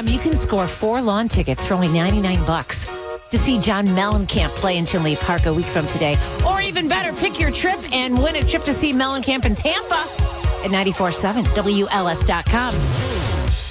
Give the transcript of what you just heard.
WMLS.com, you can score 4 lawn tickets for only $99 to see John Mellencamp play in Tinley Park a week from today. Or even better, pick your trip and win a trip to see Mellencamp in Tampa at 94.7 WLS.com.